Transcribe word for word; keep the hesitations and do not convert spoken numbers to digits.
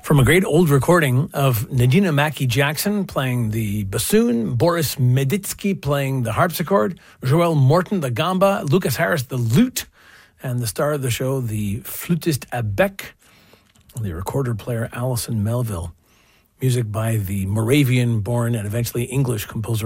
From a great old recording of Nadina Mackey-Jackson playing the bassoon, Boris Meditsky playing the harpsichord, Joel Morton the gamba, Lucas Harris the lute, and the star of the show, the flutist à bec, the recorder player Alison Melville. Music by the Moravian-born and eventually English composer